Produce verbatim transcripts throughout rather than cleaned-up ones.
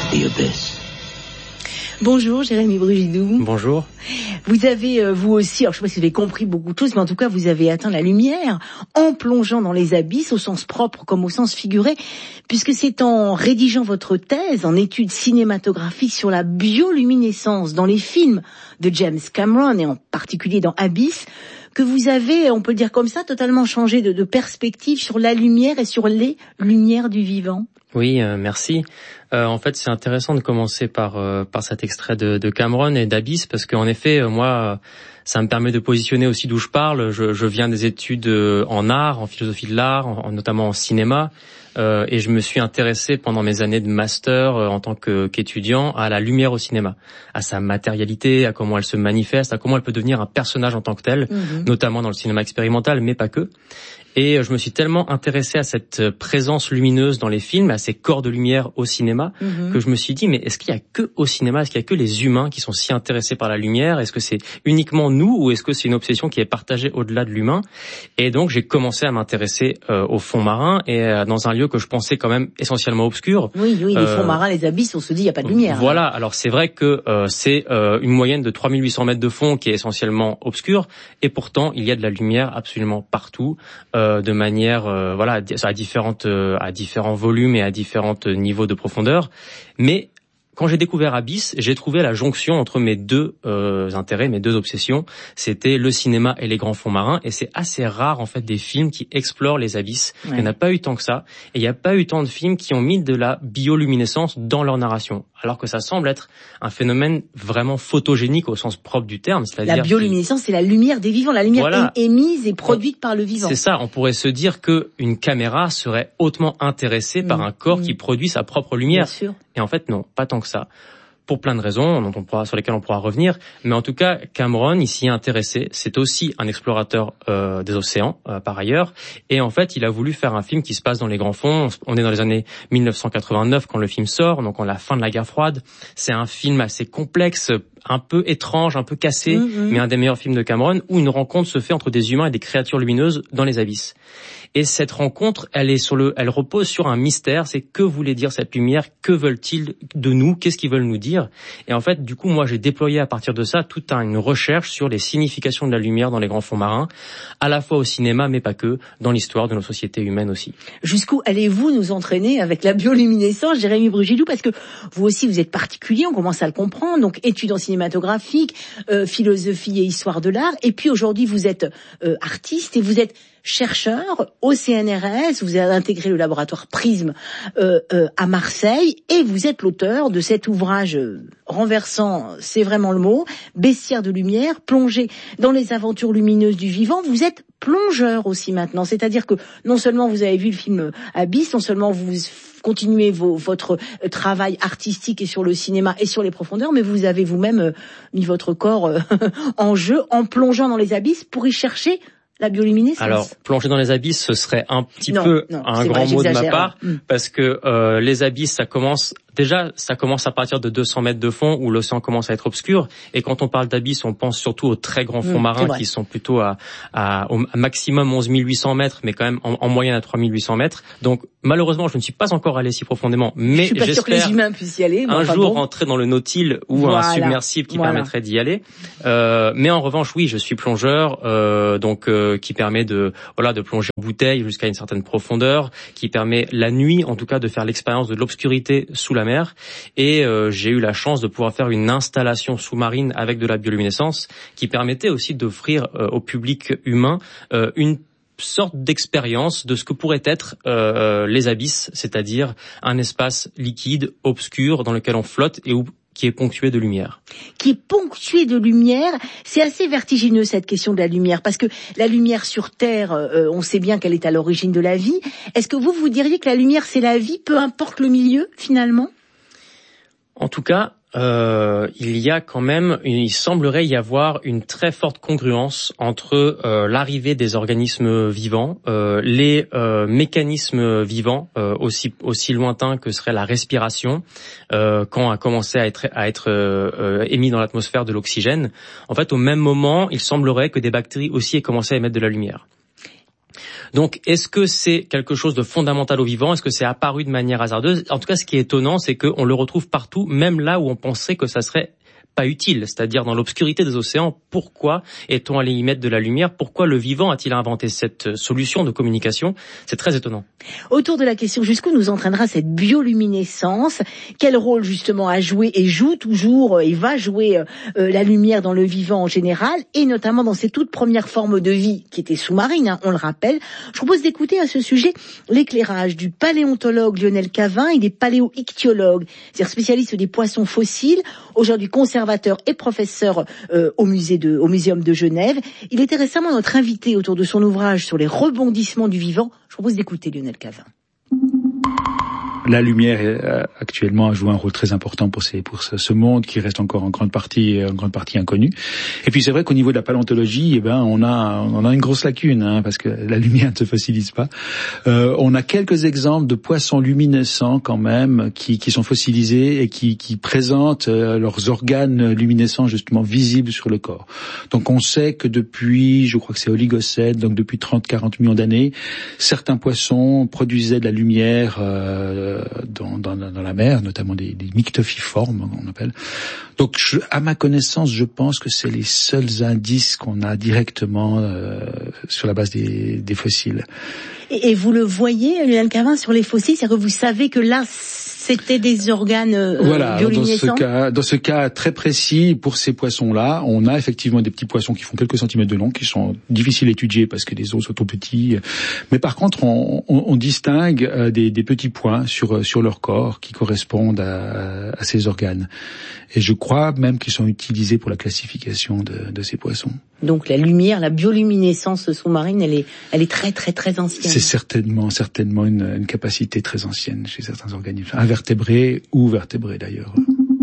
The abyss. Bonjour Jérémy Brugidou. Bonjour. Vous avez, euh, vous aussi, alors je ne sais pas si vous avez compris beaucoup de choses, mais en tout cas vous avez atteint la lumière en plongeant dans les abysses, au sens propre comme au sens figuré, puisque c'est en rédigeant votre thèse en études cinématographiques sur la bioluminescence dans les films de James Cameron, et en particulier dans Abyss, que vous avez, on peut le dire comme ça, totalement changé de, de perspective sur la lumière et sur les lumières du vivant. Oui, euh, merci. Euh, en fait, c'est intéressant de commencer par euh, par cet extrait de, de Cameron et d'Abyss, parce qu'en effet, euh, moi, ça me permet de positionner aussi d'où je parle. Je, je viens des études euh, en art, en philosophie de l'art, en, notamment en cinéma, euh, et je me suis intéressé pendant mes années de master euh, en tant que, qu'étudiant à la lumière au cinéma, à sa matérialité, à comment elle se manifeste, à comment elle peut devenir un personnage en tant que tel, mmh. notamment dans le cinéma expérimental, mais pas que. Et je me suis tellement intéressé à cette présence lumineuse dans les films, à ces corps de lumière au cinéma, mmh. que je me suis dit, mais est-ce qu'il y a que au cinéma, est-ce qu'il y a que les humains qui sont si intéressés par la lumière? Est-ce que c'est uniquement nous, ou est-ce que c'est une obsession qui est partagée au-delà de l'humain? Et donc j'ai commencé à m'intéresser euh, aux fonds marins, et euh, dans un lieu que je pensais quand même essentiellement obscur. Oui, oui, les euh, fonds marins, les abysses, on se dit, il n'y a pas de lumière. Voilà, hein. Alors c'est vrai que euh, c'est euh, une moyenne de trois mille huit cents mètres de fond qui est essentiellement obscur, et pourtant il y a de la lumière absolument partout. Euh, de manière euh, voilà à différentes euh, à différents volumes et à différents niveaux de profondeur, mais quand j'ai découvert Abyss, j'ai trouvé la jonction entre mes deux euh, intérêts, mes deux obsessions. C'était le cinéma et les grands fonds marins, et c'est assez rare en fait des films qui explorent les abysses. Ouais. Il n'y en a pas eu tant que ça, et il n'y a pas eu tant de films qui ont mis de la bioluminescence dans leur narration, alors que ça semble être un phénomène vraiment photogénique au sens propre du terme. C'est-à-dire la bioluminescence, c'est la lumière des vivants, la lumière voilà. émise et produite on, par le vivant. C'est ça, on pourrait se dire que une caméra serait hautement intéressée mmh. par un corps mmh. qui produit sa propre lumière. Bien sûr. Et en fait, non, pas tant que ça. Pour plein de raisons dont on pourra, sur lesquelles on pourra revenir. Mais en tout cas, Cameron, il s'y est intéressé. C'est aussi un explorateur euh, des océans, euh, par ailleurs. Et en fait, il a voulu faire un film qui se passe dans les grands fonds. On est dans les années mille neuf cent quatre-vingt-neuf quand le film sort, donc à la fin de la guerre froide. C'est un film assez complexe, un peu étrange, un peu cassé, mmh, mais un des meilleurs films de Cameron, où une rencontre se fait entre des humains et des créatures lumineuses dans les abysses. Et cette rencontre, elle est sur le, elle repose sur un mystère. C'est que voulait dire cette lumière? Que veulent-ils de nous? Qu'est-ce qu'ils veulent nous dire? Et en fait, du coup, moi, j'ai déployé à partir de ça toute une recherche sur les significations de la lumière dans les grands fonds marins, à la fois au cinéma, mais pas que, dans l'histoire de nos sociétés humaines aussi. Jusqu'où allez-vous nous entraîner avec la bioluminescence, Jérémy Brugidou? Parce que vous aussi, vous êtes particulier, on commence à le comprendre. Donc, études en cinématographique, euh, philosophie et histoire de l'art. Et puis aujourd'hui, vous êtes euh, artiste et vous êtes chercheur au C N R S, vous avez intégré le laboratoire Prisme euh, euh, à Marseille, et vous êtes l'auteur de cet ouvrage euh, renversant, c'est vraiment le mot, Bestiaire de lumière, plongé dans les aventures lumineuses du vivant. Vous êtes plongeur aussi maintenant, c'est-à-dire que non seulement vous avez vu le film Abyss, non seulement vous continuez vos, votre travail artistique et sur le cinéma et sur les profondeurs, mais vous avez vous-même euh, mis votre corps euh, en jeu en plongeant dans les abysses pour y chercher la bioluminescence. Alors, plonger dans les abysses, ce serait un petit non, peu non, un grand vrai, mot de ma part, hein. parce que euh, les abysses, ça commence déjà, ça commence à partir de deux cents mètres de fond où l'océan commence à être obscur. Et quand on parle d'abysses, on pense surtout aux très grands fonds mmh, marins qui sont plutôt à, à, au maximum onze mille huit cents mètres, mais quand même en, en moyenne à trois mille huit cents mètres. Donc, malheureusement, je ne suis pas encore allé si profondément, mais je suis pas j'espère sûr que les humains puissent y aller, un enfin jour bon. rentrer dans le Nautile ou voilà, un submersible qui voilà. permettrait d'y aller. Euh, mais en revanche, oui, je suis plongeur, euh, donc euh, qui permet de voilà de plonger en bouteille jusqu'à une certaine profondeur, qui permet la nuit, en tout cas, de faire l'expérience de l'obscurité sous la mer. Et euh, j'ai eu la chance de pouvoir faire une installation sous-marine avec de la bioluminescence qui permettait aussi d'offrir euh, au public humain euh, une sorte d'expérience de ce que pourraient être euh, les abysses, c'est-à-dire un espace liquide, obscur, dans lequel on flotte et où qui est ponctué de lumière. Qui est ponctué de lumière, c'est assez vertigineux cette question de la lumière, parce que la lumière sur Terre, euh, on sait bien qu'elle est à l'origine de la vie. Est-ce que vous, vous diriez que la lumière c'est la vie, peu importe le milieu finalement ? En tout cas, euh, il y a quand même, il semblerait y avoir une très forte congruence entre euh, l'arrivée des organismes vivants, euh, les euh, mécanismes vivants, euh, aussi aussi lointains que serait la respiration, euh, quand a commencé à être à être euh, émis dans l'atmosphère de l'oxygène. En fait, au même moment, il semblerait que des bactéries aussi aient commencé à émettre de la lumière. Donc, est-ce que c'est quelque chose de fondamental au vivant? Est-ce que c'est apparu de manière hasardeuse? En tout cas, ce qui est étonnant, c'est qu'on le retrouve partout, même là où on pensait que ça serait pas utile, c'est-à-dire dans l'obscurité des océans. Pourquoi est-on allé y mettre de la lumière? Pourquoi le vivant a-t-il inventé cette solution de communication? C'est très étonnant. Autour de la question jusqu'où nous entraînera cette bioluminescence, quel rôle justement a joué et joue toujours et va jouer euh, la lumière dans le vivant en général, et notamment dans ces toutes premières formes de vie qui étaient sous-marines, hein, on le rappelle. Je propose d'écouter à ce sujet l'éclairage du paléontologue Lionel Cavin. Il est paléo-ichtyologue, c'est-à-dire spécialiste des poissons fossiles, aujourd'hui conservateur et professeur euh, au musée de, au Muséum de Genève. Il était récemment notre invité autour de son ouvrage sur les rebondissements du vivant. Je propose d'écouter Lionel Cavin. La lumière euh, actuellement joue un rôle très important pour, ces, pour ce, ce monde qui reste encore en grande partie, en grande partie inconnu. Et puis c'est vrai qu'au niveau de la paléontologie, eh ben on a, on a une grosse lacune, hein, parce que la lumière ne se fossilise pas. Euh, on a quelques exemples de poissons luminescents quand même qui, qui sont fossilisés et qui, qui présentent euh, leurs organes luminescents justement visibles sur le corps. Donc on sait que depuis, je crois que c'est Oligocène, donc depuis trente à quarante millions d'années, certains poissons produisaient de la lumière euh, Dans, dans, dans la mer, notamment des, des myctophiformes, on appelle. Donc, je, à ma connaissance, je pense que c'est les seuls indices qu'on a directement euh, sur la base des, des fossiles. Et, et vous le voyez, Lionel Cavin, sur les fossiles, c'est-à-dire que vous savez que là, c'était des organes euh, voilà, bioluminescents. Dans ce cas, dans ce cas très précis, pour ces poissons-là, on a effectivement des petits poissons qui font quelques centimètres de long, qui sont difficiles à étudier parce que les os sont tout petits. Mais par contre, on, on, on distingue des, des petits points sur sur leur corps qui correspondent à, à ces organes. Et je crois même qu'ils sont utilisés pour la classification de, de ces poissons. Donc la lumière, la bioluminescence sous-marine, elle est, elle est très très très ancienne. C'est certainement, certainement une, une capacité très ancienne chez certains organismes, invertébrés ou vertébrés d'ailleurs.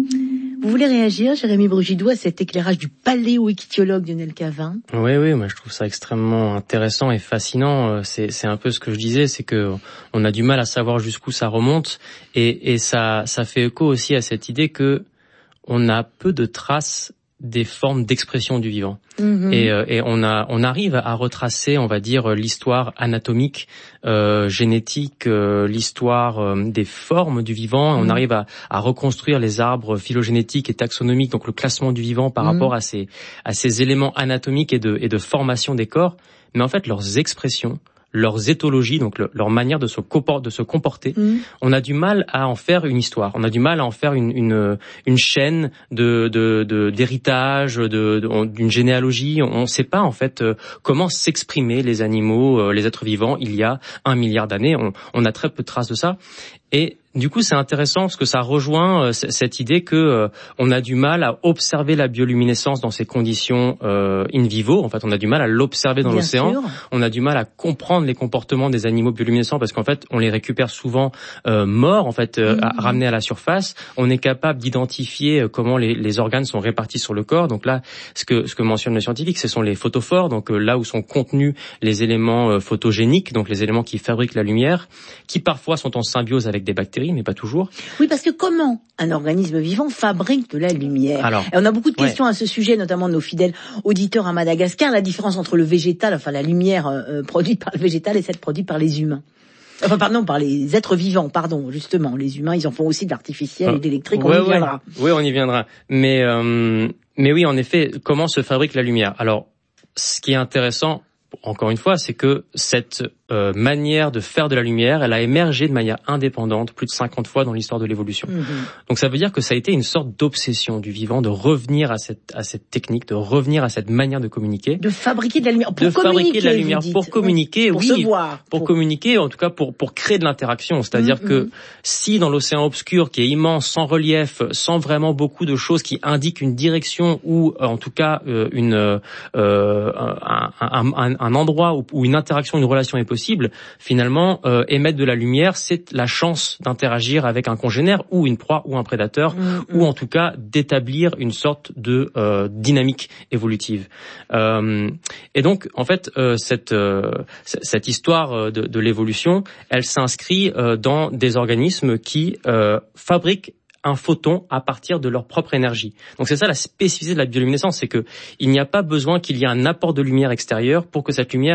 Vous voulez réagir, Jérémy Brugidou, à cet éclairage du paléo-ichtyologue Lionel Cavin? Oui, oui, moi je trouve ça extrêmement intéressant et fascinant. C'est, c'est un peu ce que je disais, c'est que on a du mal à savoir jusqu'où ça remonte, et, et ça, ça fait écho aussi à cette idée que on a peu de traces des formes d'expression du vivant. Mmh. Et, euh, et on a, on arrive à retracer, on va dire, l'histoire anatomique, euh, génétique, euh, l'histoire euh, des formes du vivant. Mmh. On arrive à, à reconstruire les arbres phylogénétiques et taxonomiques, donc le classement du vivant par mmh. rapport à ces, à ces éléments anatomiques et de, et de formation des corps. Mais en fait, leurs expressions, leurs éthologies, donc le, leur manière de se, compor- de se comporter, mmh. on a du mal à en faire une histoire. On a du mal à en faire une, une, une chaîne de, de, de, d'héritage, de, de, d'une généalogie. On ne sait pas en fait euh, comment s'exprimer les animaux, euh, les êtres vivants il y a un milliard d'années. On, on a très peu de traces de ça. Et du coup, c'est intéressant parce que ça rejoint euh, c- cette idée que euh, on a du mal à observer la bioluminescence dans ces conditions euh, in vivo. En fait, on a du mal à l'observer dans Bien l'océan. Sûr. On a du mal à comprendre les comportements des animaux bioluminescents parce qu'en fait, on les récupère souvent euh, morts, en fait, euh, mmh. à, ramenés à la surface. On est capable d'identifier euh, comment les, les organes sont répartis sur le corps. Donc là, ce que ce que mentionne le scientifique, ce sont les photophores. Donc euh, là où sont contenus les éléments euh, photogéniques, donc les éléments qui fabriquent la lumière, qui parfois sont en symbiose avec des bactéries, mais pas toujours. Oui, parce que comment un organisme vivant fabrique de la lumière? Alors, et on a beaucoup de questions ouais. à ce sujet, notamment de nos fidèles auditeurs à Madagascar. La différence entre le végétal, enfin la lumière euh, produite par le végétal et celle produite par les humains. Enfin, pardon, par les êtres vivants, pardon, justement. Les humains, ils en font aussi de l'artificiel euh, et de l'électrique, on ouais, y viendra. Ouais. Oui, on y viendra. Mais, euh, mais oui, en effet, comment se fabrique la lumière? Alors, ce qui est intéressant, encore une fois, c'est que cette euh, manière de faire de la lumière, elle a émergé de manière indépendante plus de cinquante fois dans l'histoire de l'évolution. Mmh. Donc ça veut dire que ça a été une sorte d'obsession du vivant de revenir à cette à cette technique, de revenir à cette manière de communiquer, de fabriquer de la lumière, pour de fabriquer de la lumière pour communiquer, pour oui, se voir, pour, pour communiquer, en tout cas pour pour créer de l'interaction. C'est-à-dire mmh. que si dans l'océan obscur qui est immense, sans relief, sans vraiment beaucoup de choses qui indiquent une direction ou en tout cas euh, une euh, un, un, un, un endroit où, où une interaction, une relation est possible, finalement, euh, émettre de la lumière, c'est la chance d'interagir avec un congénère ou une proie ou un prédateur, mmh, ou en tout cas d'établir une sorte de euh, dynamique évolutive. Euh, et donc, en fait, euh, cette euh, cette histoire de, de l'évolution, elle s'inscrit euh, dans des organismes qui euh, fabriquent un photon à partir de leur propre énergie. Donc c'est ça la spécificité de la bioluminescence, c'est que il n'y a pas besoin qu'il y ait un apport de lumière extérieure pour que cette lumière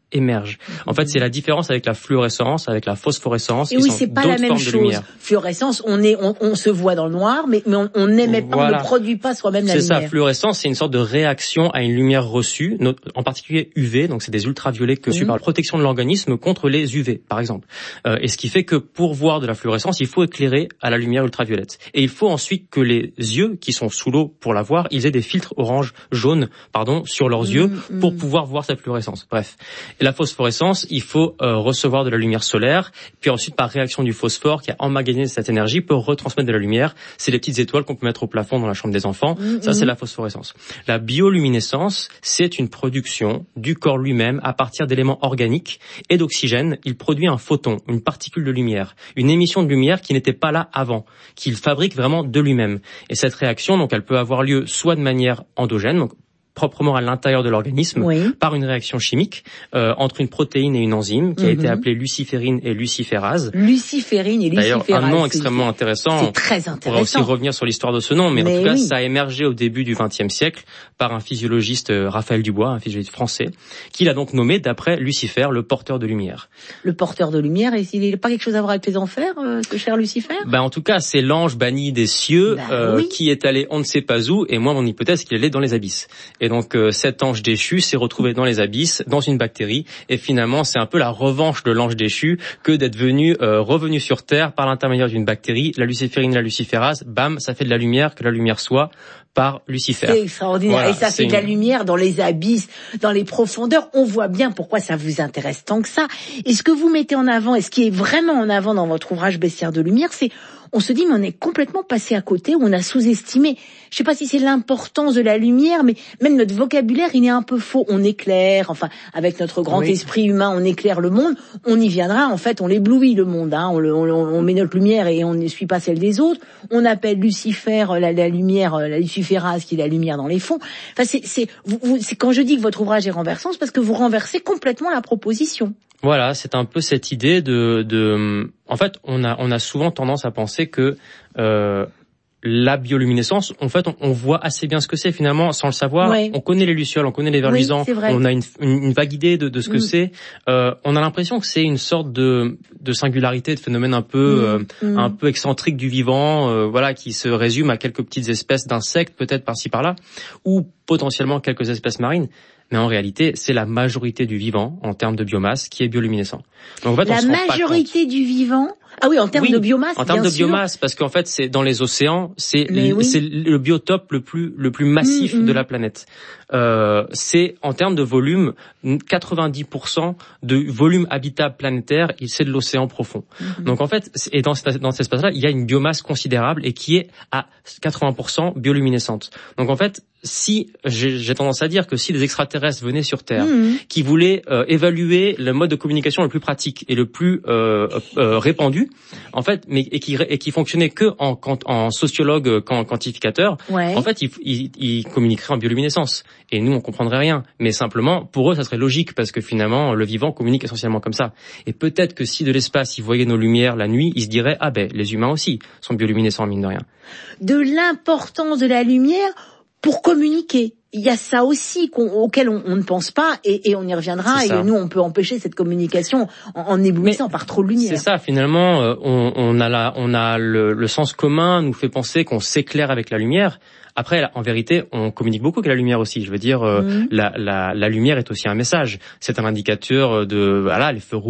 émerge. En fait, c'est la différence avec la fluorescence, avec la phosphorescence. Et oui, c'est pas la même chose. Fluorescence, on est, on, on se voit dans le noir, mais, mais on n'émet pas, voilà. On ne produit pas soi-même la lumière. C'est ça. Fluorescence, c'est une sorte de réaction à une lumière reçue, en particulier U V. Donc, c'est des ultraviolets que suit mmh. par la protection de l'organisme contre les U V, par exemple. Euh, et ce qui fait que pour voir de la fluorescence, il faut éclairer à la lumière ultraviolette. Et il faut ensuite que les yeux qui sont sous l'eau pour la voir, ils aient des filtres orange, jaune, pardon, sur leurs mmh, yeux pour mmh. pouvoir voir cette fluorescence. Bref. Et la phosphorescence, il faut euh, recevoir de la lumière solaire, puis ensuite par réaction du phosphore qui a emmagasiné cette énergie peut retransmettre de la lumière. C'est les petites étoiles qu'on peut mettre au plafond dans la chambre des enfants. Mmh, Ça, mmh. c'est la phosphorescence. La bioluminescence, c'est une production du corps lui-même à partir d'éléments organiques et d'oxygène. Il produit un photon, une particule de lumière, une émission de lumière qui n'était pas là avant, qu'il fabrique vraiment de lui-même. Et cette réaction, donc, elle peut avoir lieu soit de manière endogène, donc proprement à l'intérieur de l'organisme, oui. par une réaction chimique euh, entre une protéine et une enzyme qui a mm-hmm. été appelée luciférine et luciférase. Luciférine et luciférase. D'ailleurs, un nom extrêmement intéressant. C'est très intéressant. On pourrait aussi revenir sur l'histoire de ce nom, mais, mais en tout cas, oui. ça a émergé au début du vingtième siècle par un physiologiste, euh, Raphaël Dubois, un physiologiste français, qui l'a donc nommé d'après Lucifer, le porteur de lumière. Le porteur de lumière, et il n'a pas quelque chose à voir avec les enfers, euh, ce cher Lucifer ? Ben, en tout cas, c'est l'ange banni des cieux, ben, euh, oui. qui est allé on ne sait pas où, et moi, mon hypothèse, c'est qu'il allait dans les abysses. Et donc, euh, cet ange déchu s'est retrouvé dans les abysses, dans une bactérie, et finalement c'est un peu la revanche de l'ange déchu que d'être venu euh, revenu sur Terre par l'intermédiaire d'une bactérie, la luciférine, la luciférase, bam, ça fait de la lumière, que la lumière soit par Lucifer. C'est extraordinaire. Voilà, et ça fait de la une... lumière dans les abysses, dans les profondeurs. On voit bien pourquoi ça vous intéresse tant que ça. Et ce que vous mettez en avant, et ce qui est vraiment en avant dans votre ouvrage Bestiaire de lumière, c'est on se dit mais on est complètement passé à côté, on a sous-estimé. Je sais pas si c'est l'importance de la lumière, mais même notre vocabulaire, il est un peu faux. On éclaire, enfin, avec notre grand oui. esprit humain, on éclaire le monde. On y viendra, en fait, on l'éblouit le monde. Hein. On, le, on, on met notre lumière et on ne suit pas celle des autres. On appelle Lucifer la, la lumière, la luciférase qui est la lumière dans les fonds. Enfin, c'est, c'est, vous, vous, c'est quand je dis que votre ouvrage est renversant, c'est parce que vous renversez complètement la proposition. Voilà, c'est un peu cette idée de, de, en fait, on a, on a souvent tendance à penser que euh, la bioluminescence, en fait, on, on voit assez bien ce que c'est finalement, sans le savoir. Ouais. On connaît les lucioles, on connaît les vers oui, luisants, on a une, une, une vague idée de, de ce que mm. c'est. Euh, on a l'impression que c'est une sorte de, de singularité, de phénomène un peu, mm. euh, mm. un peu excentrique du vivant, euh, voilà, qui se résume à quelques petites espèces d'insectes, peut-être par-ci par-là, ou potentiellement quelques espèces marines. Mais en réalité, c'est la majorité du vivant, en termes de biomasse, qui est bioluminescent. Donc, en fait, la on se rend majorité pas compte. du vivant? Ah oui, en termes oui, de biomasse, en termes bien de sûr. biomasse, parce qu'en fait, c'est dans les océans, c'est, le, oui. c'est le biotope le plus le plus massif mmh, de la planète. Euh, c'est en termes de volume, quatre-vingt-dix pour cent de volume habitable planétaire, c'est de l'océan profond. Mmh. Donc en fait, et dans cet, dans cet espace-là, il y a une biomasse considérable et qui est à quatre-vingts pour cent bioluminescente. Donc en fait, si j'ai, j'ai tendance à dire que si des extraterrestres venaient sur Terre, mmh. qui voulaient euh, évaluer le mode de communication le plus pratique et le plus euh, euh, répandu, en fait, mais et qui et qui fonctionnait que en en sociologue qu'en quantificateur, ouais. en fait, ils, ils, ils communiqueraient en bioluminescence. Et nous, on comprendrait rien. Mais simplement, pour eux, ça serait logique parce que finalement, le vivant communique essentiellement comme ça. Et peut-être que si de l'espace, ils voyaient nos lumières la nuit, ils se diraient ah ben les humains aussi sont bioluminescents mine de rien. De l'importance de la lumière pour communiquer. Il y a ça aussi qu'on, auquel on, on ne pense pas et, et on y reviendra. Et nous, on peut empêcher cette communication en, en éblouissant par trop de lumière. C'est ça, finalement, on, on a, la, on a le, le sens commun nous fait penser qu'on s'éclaire avec la lumière. Après, en vérité, on communique beaucoup avec la lumière aussi. Je veux dire, mmh. la, la, la lumière est aussi un message. C'est un indicateur de, voilà, les feux rouges.